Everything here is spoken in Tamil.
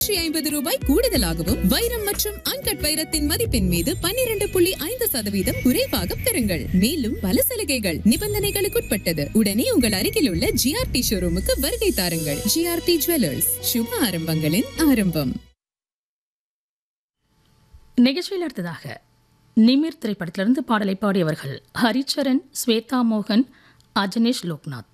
ரூபாய் கூடுதலாகவும் வைரம் மற்றும் அன்கட் வைரத்தின் மதிப்பின் மீது 12.5% குறைவாக பெறுங்கள். மேலும் பல சலுகைகள் நிபந்தனைகளுக்குட்பட்டது. உடனே உங்கள் அருகில் உள்ள ஜிஆர்டி ஷோரூமுக்கு வருகை தாருங்கள். ஜிஆர்டி ஜுவல்லர்ஸ், சுப ஆரம்பங்களின் ஆரம்பம். நிகழ்ச்சியில் அடுத்ததாக நிமிர் திரைப்படத்திலிருந்து பாடலை பாடியவர்கள் ஹரிச்சரன், ஸ்வேதா மோகன், அஜனேஷ் லோக்நாத்.